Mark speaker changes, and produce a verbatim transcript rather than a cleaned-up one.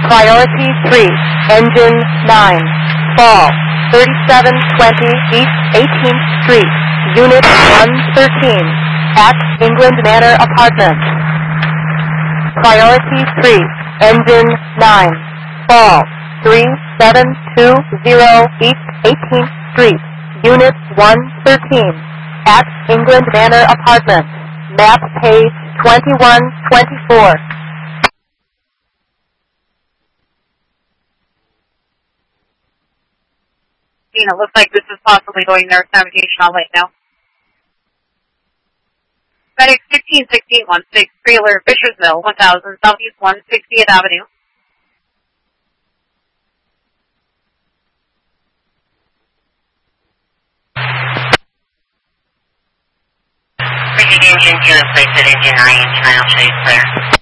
Speaker 1: Priority three, engine nine, fall, thirty-seven twenty East eighteenth Street, Unit one thirteen, at England Manor Apartments. Priority three, engine nine, fall, three seven two zero East eighteenth Street, Unit one thirteen, at England Manor Apartments. Map page twenty-one twenty-four.
Speaker 2: It looks like this is possibly going there. Navigation all right now. FedEx fifteen sixteen one six, trailer Fishersville, one thousand Southeast one sixtieth Avenue.
Speaker 3: Engine two, place at engine nine, engine nine will show you clear.